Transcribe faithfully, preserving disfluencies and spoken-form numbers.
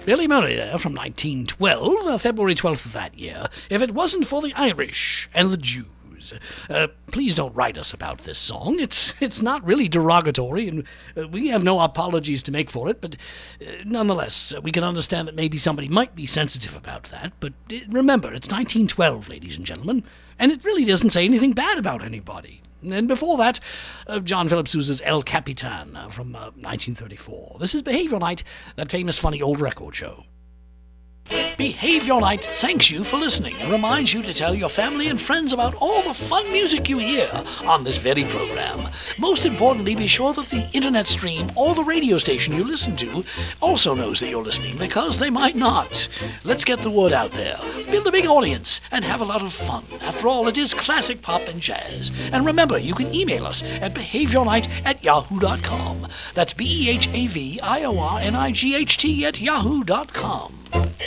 Billy Murray there from nineteen twelve, uh, February twelfth of that year. If it wasn't for the Irish and the Jews. Uh, please don't write us about this song. It's it's not really derogatory, and uh, we have no apologies to make for it, but uh, nonetheless, uh, we can understand that maybe somebody might be sensitive about that, but uh, remember, it's nineteen twelve, ladies and gentlemen, and it really doesn't say anything bad about anybody. And before that, uh, John Philip Sousa's El Capitan uh, from uh, nineteen thirty-four. This is Behavior Night, that famous funny old record show. Behavior Night thanks you for listening and reminds you to tell your family and friends about all the fun music you hear on this very program. Most importantly, be sure that the internet stream or the radio station you listen to also knows that you're listening, because they might not. Let's get the word out there, build a big audience, and have a lot of fun. After all, it is classic pop and jazz. And remember, you can email us at behaviornight at yahoo dot com. That's B E H A V I O R N I G H T at yahoo dot com.